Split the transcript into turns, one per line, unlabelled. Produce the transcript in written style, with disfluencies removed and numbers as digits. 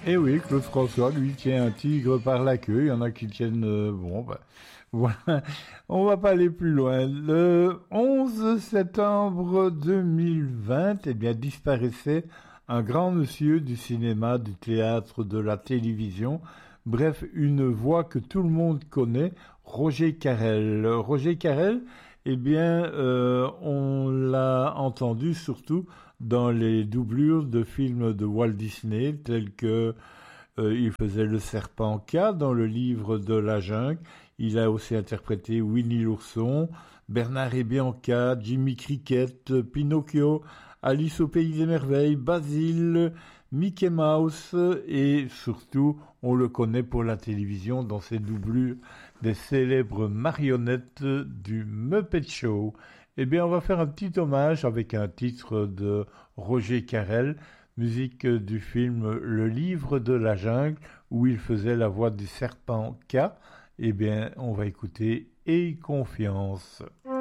Et oui, Claude François, lui, tient un tigre par la queue. Il y en a qui tiennent... voilà. On va pas aller plus loin. Le 11 septembre 2020, eh bien, disparaissait un grand monsieur du cinéma, du théâtre, de la télévision. Bref, une voix que tout le monde connaît, Roger Carrel. Roger Carrel, eh bien, on l'a entendu surtout dans les doublures de films de Walt Disney, tels que il faisait le serpent K dans le livre de la jungle. Il a aussi interprété Winnie l'ourson, Bernard et Bianca, Jimmy Cricket, Pinocchio, Alice au pays des merveilles, Basile, Mickey Mouse et surtout on le connaît pour la télévision dans ses doublures des célèbres marionnettes du Muppet Show. Eh bien on va faire un petit hommage avec un titre de Roger Carrel, musique du film Le livre de la jungle où il faisait la voix du serpent K. Eh bien on va écoute Aie confiance.